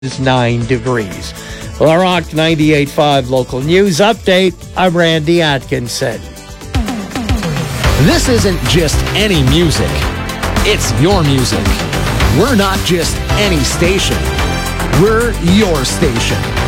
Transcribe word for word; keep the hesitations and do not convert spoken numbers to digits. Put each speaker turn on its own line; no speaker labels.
is nine degrees. La Rock ninety-eight point five local news update. I'm Randy Atkinson.
This isn't just any music. It's your music. We're not just any station. We're your station.